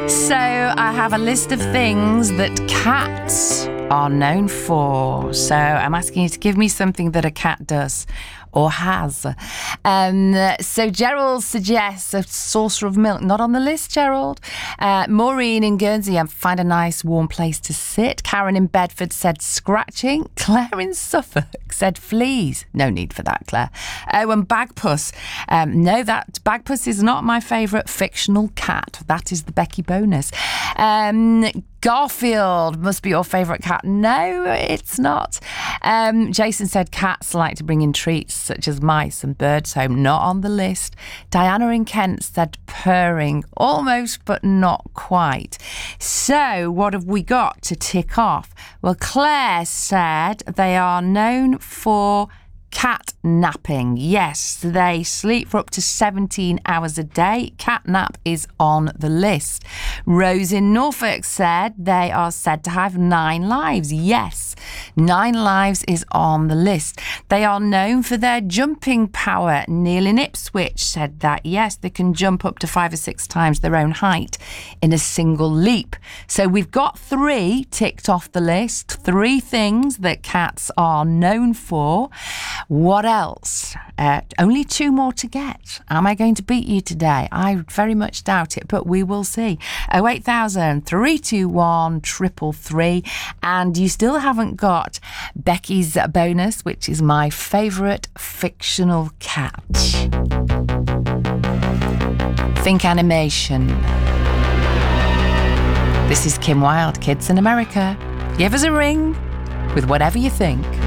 So I have a list of things that cats are known for. So I'm asking you to give me something that a cat does or has. So Gerald suggests a saucer of milk. Not on the list, Gerald. Maureen in Guernsey, find a nice warm place to sit. Karen in Bedford said scratching. Claire in Suffolk said fleas. No need for that, Claire. Oh, and Bagpuss. No, that Bagpuss is not my favourite fictional cat. That is the Becky bonus. Garfield must be your favourite cat. No, it's not. Jason said cats like to bring in treats such as mice and birds home. Not on the list. Diana in Kent said purring. Almost, but not quite. So what have we got to tick off? Well, Claire said they are known for cat napping. Yes, they sleep for up to 17 hours a day. Cat nap is on the list. Rose in Norfolk said they are said to have 9 lives. Yes, 9 lives is on the list. They are known for their jumping power. Neil in Ipswich said that, yes, they can jump up to 5 or 6 times their own height in a single leap. So we've got 3 ticked off the list. 3 things that cats are known for. What else? Only 2 more to get. Am I going to beat you today? I very much doubt it, but we will see. 08000 321 333. And you still haven't got Becky's bonus, which is my favourite fictional cat. Think animation. This is Kim Wilde, Kids in America. Give us a ring with whatever you think.